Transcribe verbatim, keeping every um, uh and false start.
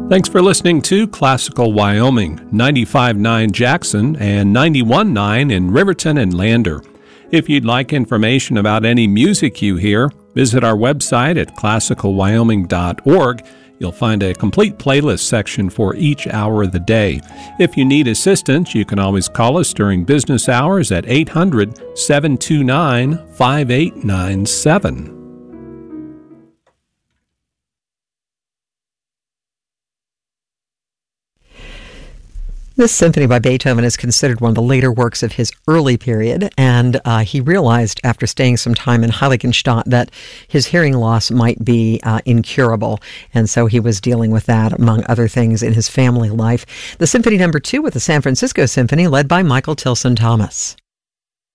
Thanks for listening to Classical Wyoming, ninety-five point nine Jackson and ninety-one point nine in Riverton and Lander. If you'd like information about any music you hear, visit our website at classical wyoming dot org. You'll find a complete playlist section for each hour of the day. If you need assistance, you can always call us during business hours at eight hundred, seven two nine, five eight nine seven. This symphony by Beethoven is considered one of the later works of his early period, and uh, he realized after staying some time in Heiligenstadt that his hearing loss might be uh, incurable, and so he was dealing with that, among other things, in his family life. The Symphony Number Two with the San Francisco Symphony, led by Michael Tilson Thomas.